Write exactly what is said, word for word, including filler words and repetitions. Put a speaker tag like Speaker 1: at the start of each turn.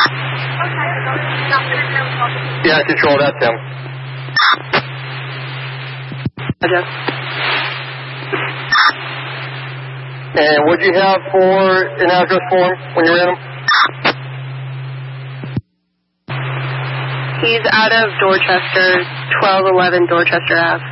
Speaker 1: Yeah, control, that's him.
Speaker 2: Roger.
Speaker 1: And what'd you have for an address for him when you ran him?
Speaker 2: He's out of Dorchester, twelve eleven Dorchester Avenue.